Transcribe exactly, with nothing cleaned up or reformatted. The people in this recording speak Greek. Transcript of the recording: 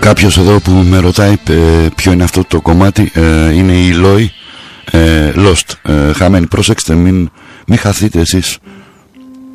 Κάποιος εδώ που με ρωτάει ε, ποιο είναι αυτό το κομμάτι, ε, είναι η Loy, ε, Lost, ε, χαμένη. Προσέξτε, μην, μην χαθείτε εσείς